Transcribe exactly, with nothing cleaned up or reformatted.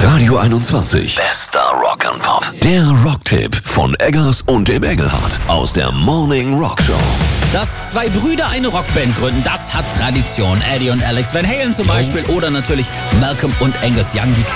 Radio einundzwanzig. Bester Rock'n'Pop. Der Rocktipp von Eggers und dem Engelhardt aus der Morning Rock Show. Dass zwei Brüder eine Rockband gründen, das hat Tradition. Eddie und Alex Van Halen zum Beispiel oder natürlich Malcolm und Angus Young, die